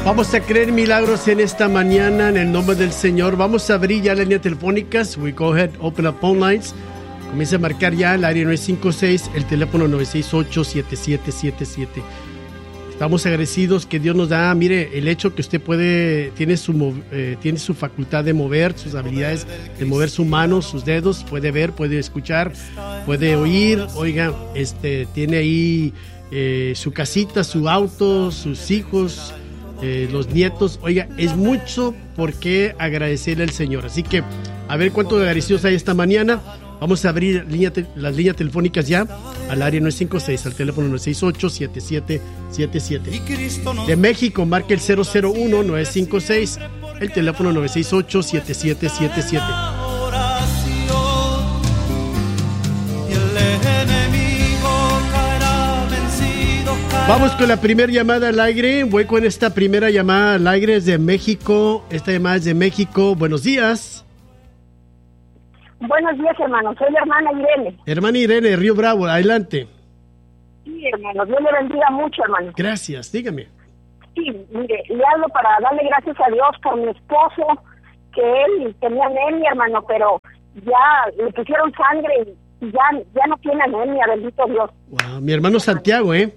Vamos a creer milagros en esta mañana en el nombre del Señor. Vamos a abrir ya las líneas telefónicas. We go ahead, open up phone lines. Comienza a marcar ya el área 956, el teléfono 968-7777. Estamos agradecidos que Dios nos da, mire, el hecho que usted tiene su facultad de mover, sus habilidades de mover su mano, sus dedos, puede ver, puede escuchar, puede oír. Oiga, tiene ahí su casita, su auto, sus hijos, los nietos. Oiga, es mucho por qué agradecerle al Señor. Así que, a ver cuántos agradecidos hay esta mañana. Vamos a abrir las líneas telefónicas ya al área 956, al teléfono 968-7777. De México, marque el 001-956, el teléfono 968-7777. Vamos con la primera llamada al aire. Voy con esta primera llamada al aire, es de México. Esta llamada es de México. Buenos días. Buenos días, hermano. Soy la hermana Irene. Hermana Irene, Río Bravo, adelante. Sí, hermano. Dios le bendiga mucho, hermano. Gracias, dígame. Sí, mire, le hablo para darle gracias a Dios por mi esposo, que él tenía anemia, hermano, pero ya le pusieron sangre y ya no tiene anemia, bendito Dios. Wow, mi hermano Santiago, ¿eh?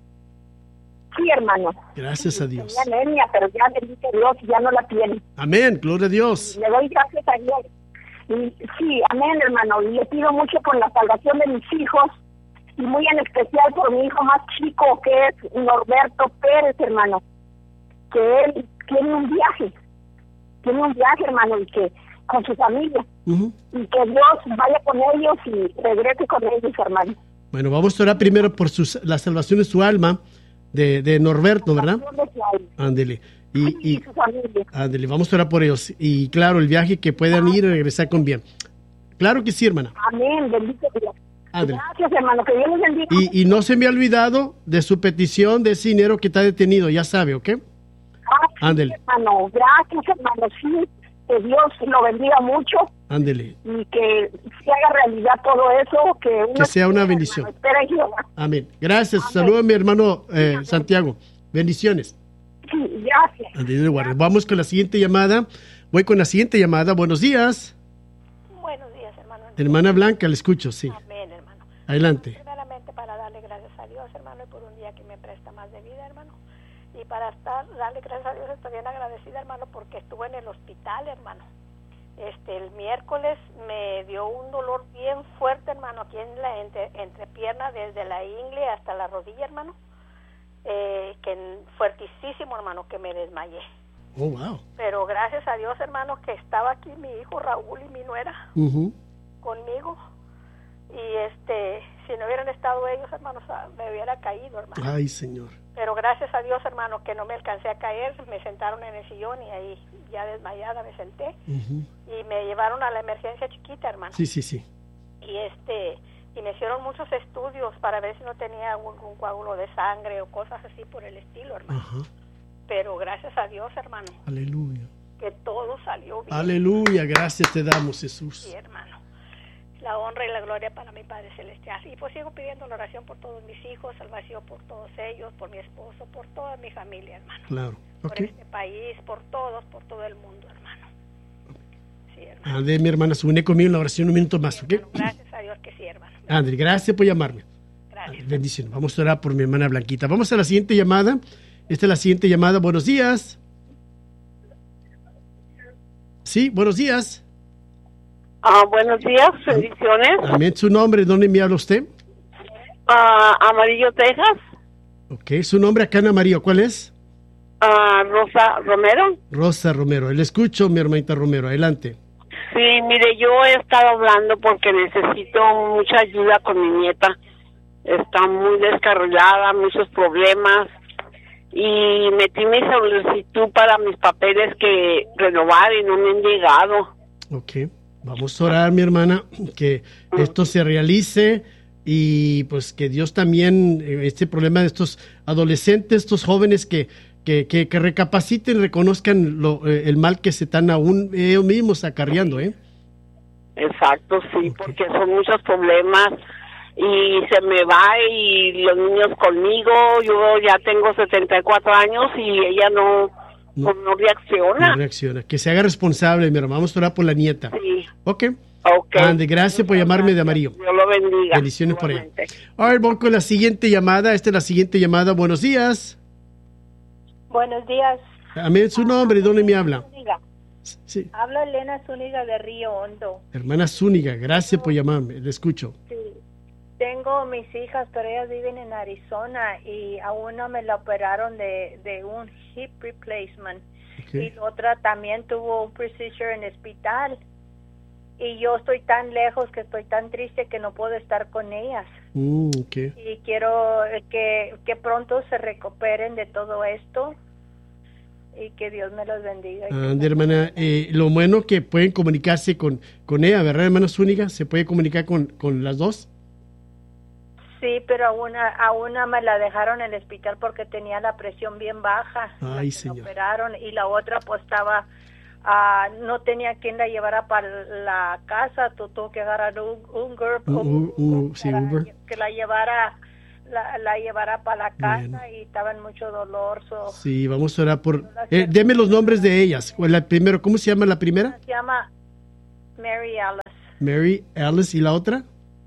Sí, hermano. Gracias a Dios. Tenía anemia, pero ya, bendito Dios, ya no la tiene. Amén, gloria a Dios. Le doy gracias a Dios. Y, sí, amén, hermano. Y le pido mucho por la salvación de mis hijos y muy en especial por mi hijo más chico, que es Norberto Pérez, hermano. Que él tiene un viaje, hermano, y que con su familia. Y que Dios vaya con ellos y regrese con ellos, hermano. Bueno, vamos a orar primero por la salvación de su alma, de Norberto, ¿verdad? Ándele. Y su familia. Ándele, vamos a orar por ellos. Y claro, el viaje que puedan ir y regresar con bien. Claro que sí, hermana. Amén, bendito Dios. Ándele. Gracias, hermano, que Dios les bendiga. Y no se me ha olvidado de su petición de ese dinero que está detenido, ya sabe, ¿ok? Ándele. Sí, hermano, gracias, hermano, sí. Que Dios lo bendiga mucho. Ándele. Y que se haga realidad todo eso. Que sea una bendición. Hermano, espera en Jehová. Amén. Gracias. Amén. Saludos a mi hermano Santiago. Bendiciones. Sí, gracias. Vamos con la siguiente llamada. Voy con la siguiente llamada. Buenos días. Buenos días, hermano. Hermana Blanca, le escucho, sí. Amén, hermano. Adelante. Primeramente para darle gracias a Dios, hermano, y por un día que me presta más de vida, hermano. Y para darle gracias a Dios, estoy bien agradecida, hermano, porque estuve en el hospital, hermano. El miércoles me dio un dolor bien fuerte, hermano, aquí en la entrepierna, desde la ingle hasta la rodilla, hermano. Fuertísimo, hermano, que me desmayé. Oh, wow. Pero gracias a Dios, hermano, que estaba aquí mi hijo Raúl y mi nuera conmigo. Y si no hubieran estado ellos, hermanos, me hubiera caído, hermano. Ay, Señor. Pero gracias a Dios, hermano, que no me alcancé a caer. Me sentaron en el sillón y ahí ya desmayada me senté. Y me llevaron a la emergencia chiquita, hermano. Sí. Y me hicieron muchos estudios para ver si no tenía algún coágulo de sangre o cosas así por el estilo, hermano. Pero gracias a Dios, hermano. Aleluya. Que todo salió bien. Aleluya, gracias te damos, Jesús. Sí, hermano. La honra y la gloria para mi Padre Celestial. Y pues sigo pidiendo la oración por todos mis hijos, salvación por todos ellos, por mi esposo, por toda mi familia, hermano. Claro. Por este país, por todo el mundo, hermano. Sí, hermano. André, mi hermana, se une conmigo en la oración un minuto más, sí, ¿ok? Hermano, gracias a Dios que sí, hermano. André, gracias por llamarme. Gracias. Bendición. Vamos a orar por mi hermana Blanquita. Vamos a la siguiente llamada. Esta es la siguiente llamada. Buenos días. Sí, buenos días. Buenos días, bendiciones. Amén. ¿Su nombre? ¿Dónde me habla usted? Amarillo, Texas. Ok, su nombre acá en Amarillo, ¿cuál es? Rosa Romero. Rosa Romero. Le escucho, mi hermanita Romero. Adelante. Sí, mire, yo he estado hablando porque necesito mucha ayuda con mi nieta. Está muy descarrilada, muchos problemas. Y metí mi solicitud para mis papeles que renovar y no me han llegado. Ok, vamos a orar, mi hermana, que esto se realice y pues que Dios también, este problema de estos adolescentes, estos jóvenes que recapaciten, reconozcan el mal que se están aún ellos mismos acarreando, ¿eh? Exacto, sí, porque son muchos problemas y se me va y los niños conmigo. Yo ya tengo 74 años y ella no reacciona. No reacciona. Que se haga responsable, mi hermano. Vamos a orar por la nieta. Sí. Ok. Okay. Ande, gracias por llamarme de Amarillo. Dios lo bendiga. Bendiciones por allá. A ver, voy con la siguiente llamada. Esta es la siguiente llamada. Buenos días. Buenos días. Amén. Su nombre, ¿dónde me habla? Zúñiga. Sí. Habla Elena Zúñiga de Río Hondo. Hermana Zúñiga, gracias por llamarme. Le escucho. Sí. Tengo mis hijas, pero ellas viven en Arizona y a una me la operaron de un hip replacement. Okay. Y la otra también tuvo un procedure en el hospital. Y yo estoy tan lejos que estoy tan triste que no puedo estar con ellas. Okay. Y quiero que pronto se recuperen de todo esto y que Dios me los bendiga. Hermana, lo bueno que pueden comunicarse con ella, ¿verdad, hermana Zúñiga? ¿Se puede comunicar con las dos? Sí, pero a una me la dejaron en el hospital porque tenía la presión bien baja. Ay, Señor. Me operaron y la otra pues estaba... no tenía quien la llevara para la casa, tuvo que agarrar un Uber. Que la llevara para la casa y estaba en mucho dolor. Sí, vamos a orar por... deme los nombres de ellas. Primero, ¿cómo se llama la primera? Se llama Mary Alice. Mary Alice, ¿y la otra?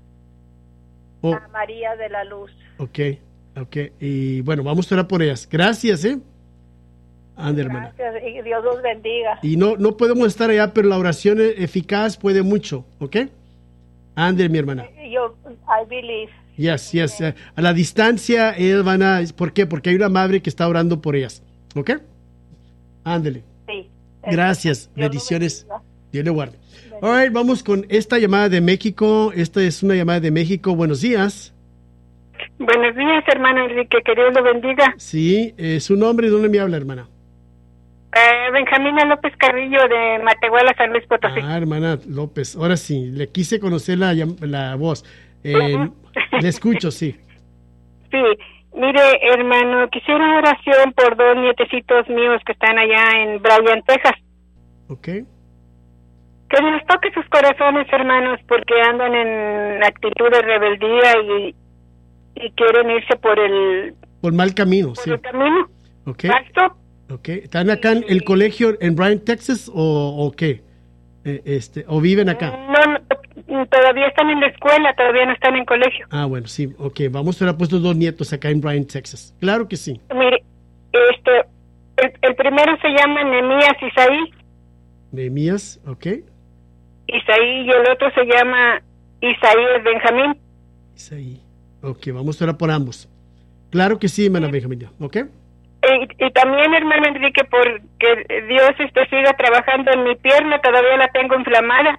María de la Luz. Ok. Y bueno, vamos a orar por ellas. Gracias, Ande, hermana. Gracias, y Dios los bendiga. Y no podemos estar allá, pero la oración eficaz puede mucho, ¿ok? Ande, mi hermana. I believe. Yes. A la distancia, ellas van a... ¿Por qué? Porque hay una madre que está orando por ellas, ¿ok? Ándele. Sí. Gracias, bendiciones. Dios le guarde. All right, vamos con esta llamada de México. Esta es una llamada de México. Buenos días. Buenos días, hermano Enrique, que Dios lo bendiga. Sí, su nombre, ¿dónde me habla, hermana? Benjamina López Carrillo de Matehuala, San Luis Potosí. Hermana López, ahora sí, le quise conocer la voz. Le escucho, sí. Sí, mire, hermano, quisiera oración por 2 nietecitos míos que están allá en Bryan, Texas. Ok. Que Dios toque sus corazones, hermanos, porque andan en actitud de rebeldía y quieren irse por mal camino, por sí. el camino. Ok. Exacto. Okay. ¿Están acá en el colegio en Bryan, Texas o qué? ¿O viven acá? No, todavía están en la escuela, todavía no están en colegio. Bueno, sí, ok. Vamos a haber puesto 2 nietos acá en Bryan, Texas. Claro que sí. Mire, el primero se llama Nehemías Isaí. Nehemías, ok. Isaí, y el otro se llama Isaías Benjamín. Isaí. Ok, vamos a orar por ambos. Claro que sí, hermana Benjamín, ok. Y también, hermano Enrique, porque Dios siga trabajando en mi pierna, todavía la tengo inflamada.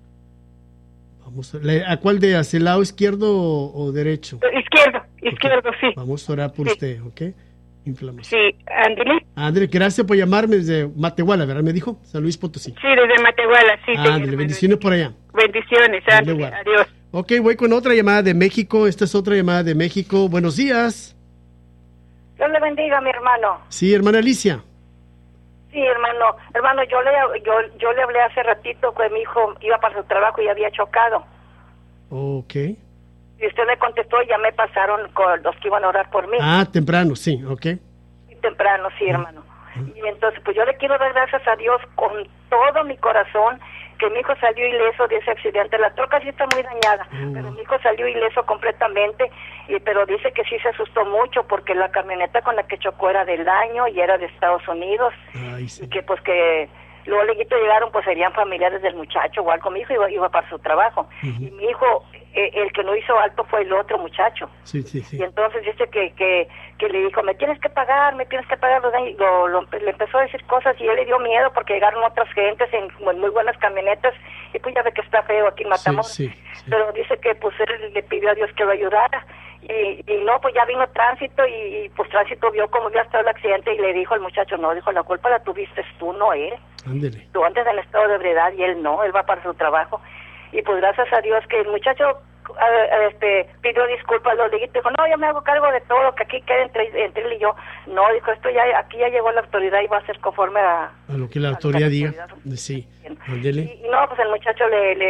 ¿A cuál de hacia el lado izquierdo o derecho? Izquierdo, sí. Vamos a orar por usted, ¿ok? Inflamación. Sí, ándale. André, gracias por llamarme desde Matehuala, ¿verdad? Me dijo, San Luis Potosí. Sí, desde Matehuala, sí. Ándale, bendiciones por allá. Bendiciones, ándale, adiós. Ok, voy con otra llamada de México. Esta es otra llamada de México. Buenos días. Dios le bendiga, mi hermano. Sí, hermana Alicia. Sí, hermano, yo le hablé hace ratito que mi hijo iba para su trabajo y había chocado. Ok. Y usted me contestó y ya me pasaron con los que iban a orar por mí. Temprano, sí, ok. Temprano, sí, hermano. Y entonces, pues yo le quiero dar gracias a Dios con todo mi corazón que mi hijo salió ileso de ese accidente. La troca sí está muy dañada, pero mi hijo salió ileso completamente, pero dice que sí se asustó mucho porque la camioneta con la que chocó era del año y era de Estados Unidos. Ay, sí. Y que pues que luego llegaron, pues serían familiares del muchacho o algo. Mi hijo iba para su trabajo. Y mi hijo, el que no hizo alto fue el otro muchacho. Sí. Y entonces dice que le dijo, me tienes que pagar los daños. Le empezó a decir cosas y él le dio miedo porque llegaron otras gentes en muy buenas camionetas y pues ya ve que está feo aquí en Matamoros. Sí. Pero dice que pues él le pidió a Dios que lo ayudara. Y no, pues ya vino tránsito y pues tránsito vio cómo había estado el accidente y le dijo al muchacho, no, dijo, la culpa la tuviste tú, no él. Ándele. Tú antes en estado de ebriedad y él no, él va para su trabajo. Y pues gracias a Dios que el muchacho pidió disculpas, lo dijo, no, yo me hago cargo de todo, que aquí quede entre él y yo. No, dijo, aquí ya llegó la autoridad y va a ser conforme a lo que la autoridad diga. Sí, ándele. Y no, pues el muchacho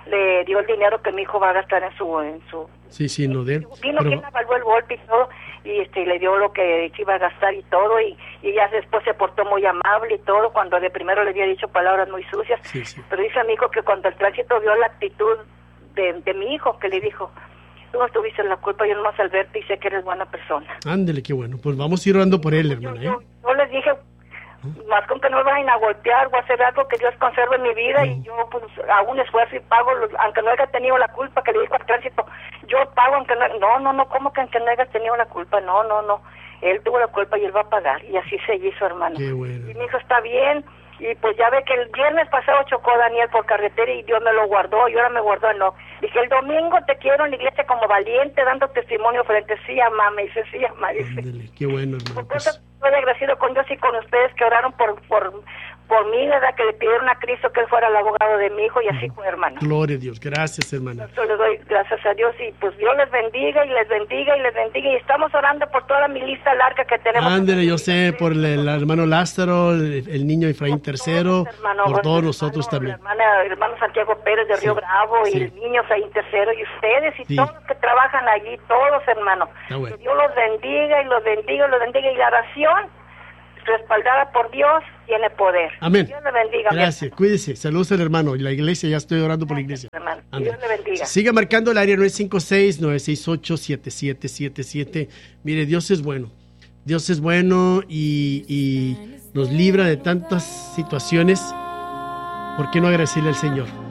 le dio el dinero que mi hijo va a gastar en su Sí, no de él. vino quien evaluó el golpe y todo, y le dio lo que iba a gastar y todo, y ella después se portó muy amable y todo, cuando de primero le había dicho palabras muy sucias. Sí. Pero dice mi hijo que cuando el tránsito vio la actitud de mi hijo, que le dijo, tú no tuviste la culpa, yo nomás al verte y sé que eres buena persona. Ándele, qué bueno. Pues vamos a ir orando por él, hermana. Yo les dije, más con que no me vayan a golpear o a hacer algo, que Dios conserve mi vida, y yo pues hago un esfuerzo y pago, aunque no haya tenido la culpa, que le dijo al tránsito, yo pago aunque no, ¿cómo que aunque no haya tenido la culpa? No, él tuvo la culpa y él va a pagar, y así se hizo, hermano. Qué bueno. Y mi hijo está bien, y pues ya ve que el viernes pasado chocó Daniel por carretera y Dios me lo guardó, y ahora me guardó, no. Dije, el domingo te quiero en la iglesia como valiente, dando testimonio frente, sí, mamá, me dice, sí, mamá, dice. Ándele, qué bueno, hermano. Pues estoy agradecido con Dios y con ustedes que oraron por mí, ¿verdad? Que le pidieron a Cristo que él fuera el abogado de mi hijo, y así fue, hermano. Gloria a Dios, gracias, hermana. Yo le doy gracias a Dios, y pues Dios les bendiga y les bendiga y les bendiga, y estamos orando por toda mi lista larga que tenemos. Ándele, yo sé, por el hermano Lázaro, el niño Efraín III, por todos nosotros también. El hermano Santiago Pérez de Río Bravo, y el niño Efraín III, y ustedes, y todos los que trabajan allí, todos, hermano. Bueno. Que Dios los bendiga y los bendiga y los bendiga, y la oración respaldada por Dios tiene poder. Amén. Dios le bendiga. Gracias, cuídese. Saludos al hermano y la iglesia, ya estoy orando por la iglesia. Hermano. Dios le bendiga. Siga marcando el área 956-968-7777. Mire, Dios es bueno. Dios es bueno y nos libra de tantas situaciones. ¿Por qué no agradecerle al Señor?